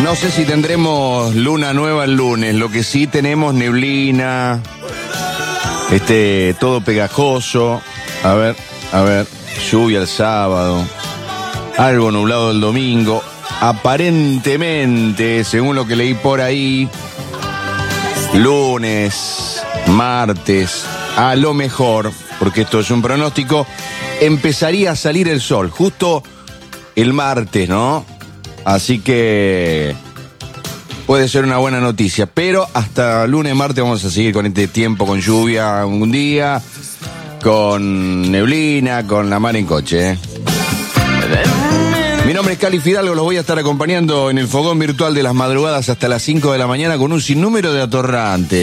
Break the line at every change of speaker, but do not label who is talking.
No sé si tendremos luna nueva el lunes, lo que sí tenemos neblina, todo pegajoso, a ver, lluvia el sábado, algo nublado el domingo, aparentemente, según lo que leí por ahí, lunes, martes, a lo mejor, porque esto es un pronóstico, empezaría a salir el sol, justo el martes, ¿no? Así que puede ser una buena noticia, pero hasta lunes, martes vamos a seguir con este tiempo, con lluvia un día, con neblina, con la mar en coche, ¿eh? Mi nombre es Cali Fidalgo, los voy a estar acompañando en el fogón virtual de las madrugadas hasta las 5 de la mañana con un sinnúmero de atorrantes.